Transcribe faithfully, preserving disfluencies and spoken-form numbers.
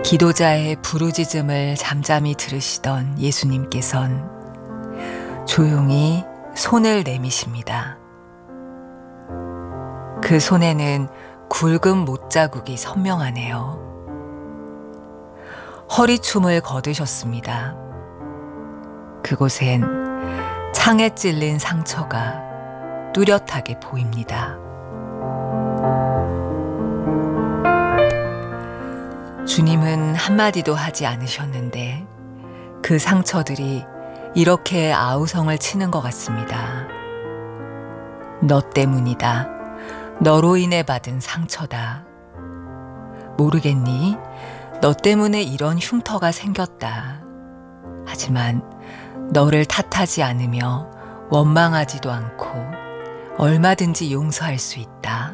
기도자의 부르짖음을 잠잠히 들으시던 예수님께선 조용히 손을 내미십니다. 그 손에는 굵은 못자국이 선명하네요. 허리춤을 거두셨습니다. 그곳엔 창에 찔린 상처가 뚜렷하게 보입니다. 주님은 한마디도 하지 않으셨는데 그 상처들이 이렇게 아우성을 치는 것 같습니다. 너 때문이다. 너로 인해 받은 상처다. 모르겠니? 너 때문에 이런 흉터가 생겼다. 하지만 너를 탓하지 않으며 원망하지도 않고 얼마든지 용서할 수 있다.